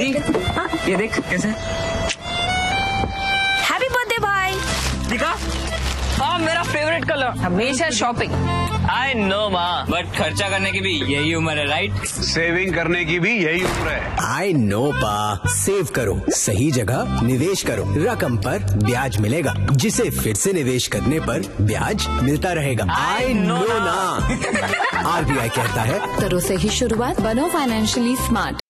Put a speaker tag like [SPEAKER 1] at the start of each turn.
[SPEAKER 1] ये देख कैसे।
[SPEAKER 2] हैप्पी बर्थडे भाई।
[SPEAKER 1] दिखा? हाँ मेरा फेवरेट कलर।
[SPEAKER 2] हमेशा शॉपिंग।
[SPEAKER 1] आई नो माँ, बट खर्चा करने की भी यही उम्र है, राइट?
[SPEAKER 3] सेविंग करने की भी यही उम्र है।
[SPEAKER 4] आई नो पा, सेव करो, सही जगह निवेश करो, रकम पर ब्याज मिलेगा, जिसे फिर से निवेश करने पर ब्याज मिलता रहेगा। आई नो ना। RBI कहता है
[SPEAKER 2] करो सही शुरुआत, बनो फाइनेंशियली स्मार्ट।